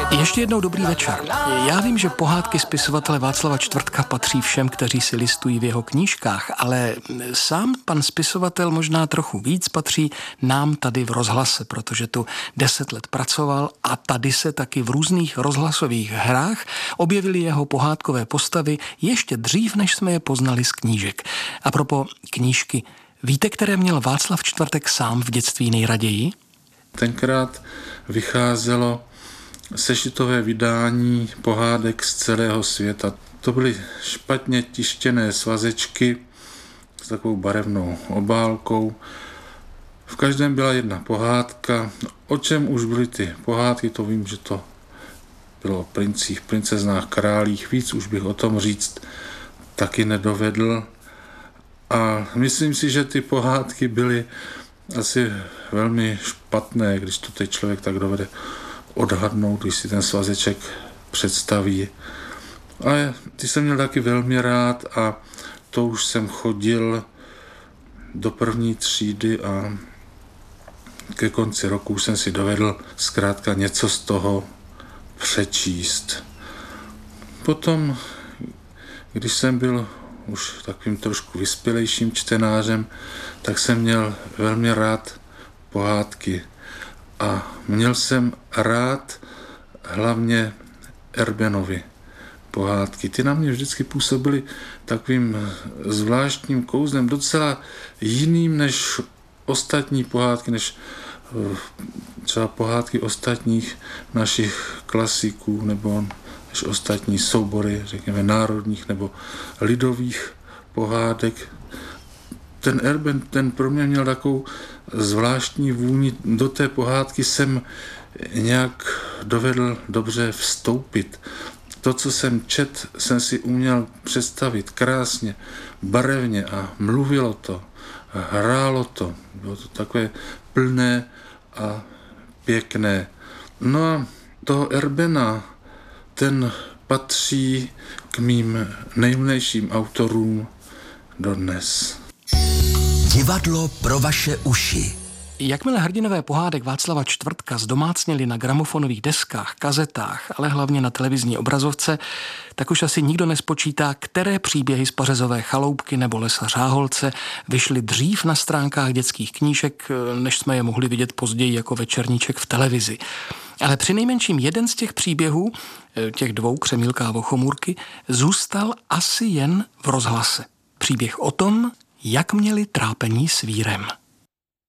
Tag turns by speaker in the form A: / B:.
A: Ještě jednou dobrý večer. Já vím, že pohádky spisovatele Václava Čtvrtka patří všem, kteří si listují v jeho knížkách, ale sám pan spisovatel možná trochu víc patří nám tady v rozhlase, protože tu 10 let pracoval a tady se taky v různých rozhlasových hrách objevily jeho pohádkové postavy ještě dřív, než jsme je poznali z knížek. A propos knížky, víte, které měl Václav Čtvrtek sám v dětství nejraději?
B: Tenkrát vycházelo sešitové vydání pohádek z celého světa. To byly špatně tištěné svazečky s takovou barevnou obálkou. V každém byla jedna pohádka. O čem už byly ty pohádky, to vím, že to bylo o princích, princeznách, králích. Víc už bych o tom říct taky nedovedl. A myslím si, že ty pohádky byly asi velmi špatné, když to teď člověk tak dovede odhadnout, když si ten svazeček představí. Ale ty jsem měl taky velmi rád a to už jsem chodil do první třídy a ke konci roku už jsem si dovedl zkrátka něco z toho přečíst. Potom, když jsem byl už takovým trošku vyspělejším čtenářem, tak jsem měl velmi rád pohádky. A měl jsem rád hlavně Erbenovy pohádky. Ty na mě vždycky působily takovým zvláštním kouzlem, docela jiným než ostatní pohádky, než třeba pohádky ostatních našich klasiků nebo než ostatní soubory, řekněme, národních nebo lidových pohádek. Ten Erben, ten pro mě měl takovou zvláštní vůni. Do té pohádky jsem nějak dovedl dobře vstoupit. To, co jsem čet, jsem si uměl představit krásně, barevně a mluvilo to, hrálo to. Bylo to takové plné a pěkné. No a toho Erbena, ten patří k mým nejmilejším autorům dodnes.
C: Divadlo pro vaše uši.
A: Jakmile hrdinové pohádek Václava Čtvrtka zdomácněli na gramofonových deskách, kazetách, ale hlavně na televizní obrazovce, tak už asi nikdo nespočítá, které příběhy z Pařezové chaloupky nebo Lesa Řáholce vyšly dřív na stránkách dětských knížek, než jsme je mohli vidět později jako večerníček v televizi. Ale přinejmenším jeden z těch příběhů, těch dvou, Křemílka a Vochomůrky, zůstal asi jen v rozhlase. Příběh o tom, jak měli trápení s vírem.